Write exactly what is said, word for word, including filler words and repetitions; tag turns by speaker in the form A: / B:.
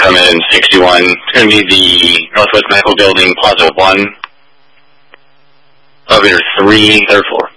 A: come in sixty-one. It's going to be the Northwest Medical Building, Plaza one, elevator three, third floor.